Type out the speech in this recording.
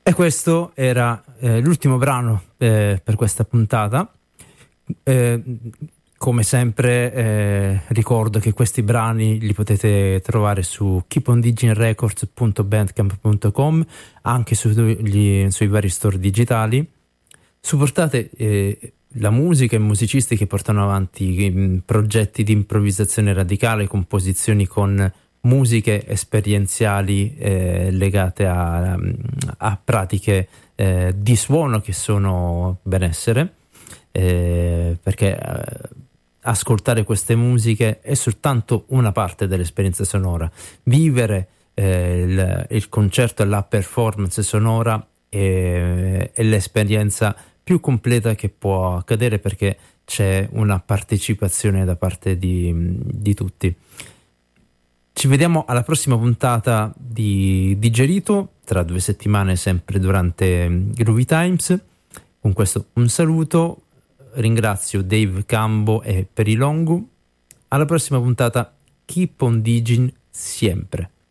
E questo era l'ultimo brano per questa puntata. Eh, Come sempre ricordo che questi brani li potete trovare su keepondiginrecords.bandcamp.com, anche sui vari store digitali. Supportate la musica e i musicisti che portano avanti progetti di improvvisazione radicale, composizioni con musiche esperienziali legate a pratiche di suono che sono benessere, perché ascoltare queste musiche è soltanto una parte dell'esperienza sonora. Vivere il concerto e la performance sonora è l'esperienza più completa che può accadere, perché c'è una partecipazione da parte di tutti. Ci vediamo alla prossima puntata di Digerito, tra 2 settimane, sempre durante Groovy Times. Con questo un saluto, ringrazio Dave Cambo e Perilongu. Alla prossima puntata, Keep on Digin sempre.